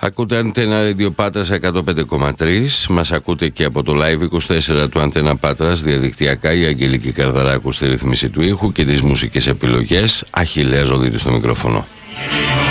Ακούτε Αντένα Radio Πάτρας 105,3. Μας ακούτε και από το Live 24 του Αντένα Πάτρας διαδικτυακά. Η Αγγελική Καρδαράκου στη ρύθμιση του ήχου και τις μουσικές επιλογές. Αχιλλέας Ζωδίτης στο μικρόφωνο.